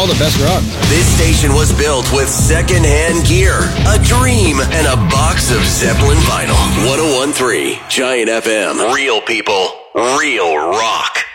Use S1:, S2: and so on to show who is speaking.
S1: all the best runs.
S2: This station was built with second-hand gear, a dream, and a box of Zeppelin vinyl. 101.3 Giant FM. Real people, real rock.